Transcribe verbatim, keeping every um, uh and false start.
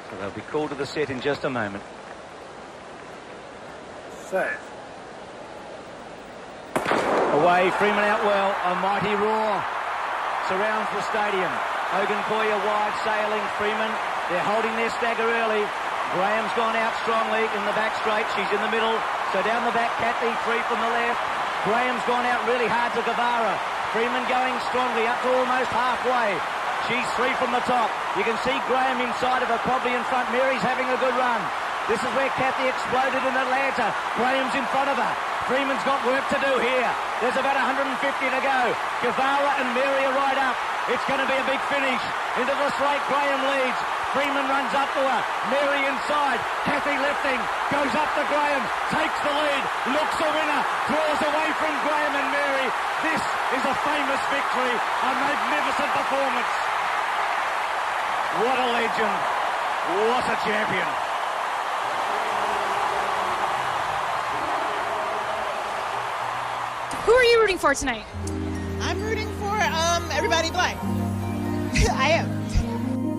They'll be called to the set in just a moment. Set. Away, Freeman out well. A mighty roar surrounds the stadium. Hogan Koya wide sailing. Freeman, they're holding their stagger early. Graham's gone out strongly in the back straight. She's in the middle. So down the back, Kathy, three from the left. Graham's gone out really hard to Guevara. Freeman going strongly up to almost halfway. She's three from the top. You can see Graham inside of her, probably in front. Mary's having a good run. This is where Kathy exploded in Atlanta. Graham's in front of her. Freeman's got work to do here. There's about one hundred fifty to go. Guevara and Mary are right up. It's going to be a big finish. Into the straight, Graham leads. Freeman runs up to her. Mary inside. Kathy lifting. Goes up to Graham. Takes the lead. Looks a winner. Draws away from Graham and Mary. This is a famous victory. A magnificent performance. What a legend. What a champion. Who are you rooting for tonight? I'm rooting for um everybody black. I am.